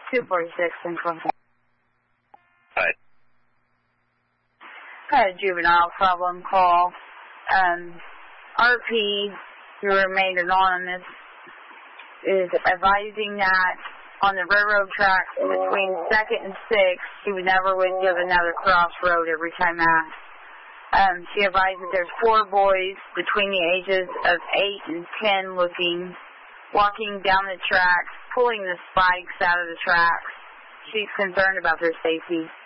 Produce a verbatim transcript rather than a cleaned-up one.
two forty-six Central. Hi. I had a juvenile problem call. Um, R P, who remained anonymous, is advising that on the railroad tracks between second and sixth, he would never would give another crossroad every time asked. Um, she advised that there's four boys between the ages of eight and ten looking, walking down the tracks, pulling the spikes out of the tracks. She's concerned about their safety.